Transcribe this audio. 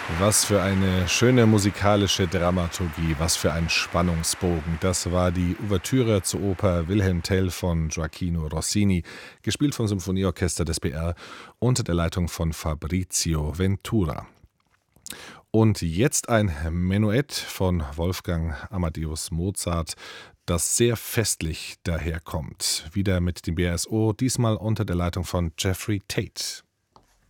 Was für eine schöne musikalische Dramaturgie, was für ein Spannungsbogen. Das war die Ouvertüre zur Oper Wilhelm Tell von Gioachino Rossini, gespielt vom Symphonieorchester des BR unter der Leitung von Fabrizio Ventura. Und jetzt ein Menuett von Wolfgang Amadeus Mozart, das sehr festlich daherkommt. Wieder mit dem BRSO, diesmal unter der Leitung von Jeffrey Tate.